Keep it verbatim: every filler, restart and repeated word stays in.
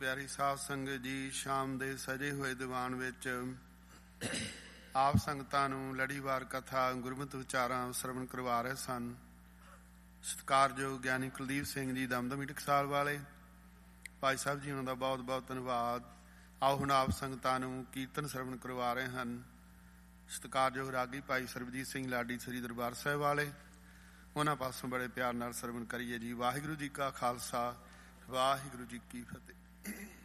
ਪਿਆਰੀ ਸਾਧ ਸੰਗਤ ਜੀ, ਸ਼ਾਮ ਦੇ ਸਜੇ ਹੋਏ ਦੀਵਾਨ ਵਿੱਚ ਆਪ ਸੰਗਤਾਂ ਨੂੰ ਲੜੀਵਾਰ ਕਥਾ ਗੁਰਮਤਿ ਵਿਚਾਰਾਂ ਸਰਵਣ ਕਰਵਾ ਰਹੇ ਸਨ। ਸਤਿਕਾਰਯੋਗ ਗਿਆਨੀ ਕੁਲਦੀਪ ਸਿੰਘ ਜੀ ਦਮਦਮੀ ਟਕਸਾਲ ਵਾਲੇ ਭਾਈ ਸਾਹਿਬ ਜੀ ਉਹਨਾਂ ਦਾ ਬਹੁਤ ਬਹੁਤ ਧੰਨਵਾਦ। ਆਓ ਹੁਣ ਆਪ ਸੰਗਤਾਂ ਨੂੰ ਕੀਰਤਨ ਸਰਵਣ ਕਰਵਾ ਰਹੇ ਹਨ। ਸਤਿਕਾਰਯੋਗ ਰਾਗੀ ਭਾਈ ਸਰਬਜੀਤ ਸਿੰਘ ਲਾਡੀ ਸ੍ਰੀ ਦਰਬਾਰ ਸਾਹਿਬ ਵਾਲੇ, ਉਹਨਾਂ ਪਾਸੋਂ ਬੜੇ ਪਿਆਰ ਨਾਲ ਸਰਵਣ ਕਰੀਏ ਜੀ। ਵਾਹਿਗੁਰੂ ਜੀ ਕਾ ਖਾਲਸਾ, ਵਾਹਿਗੁਰੂ ਜੀ ਕੀ ਫਤਿਹ।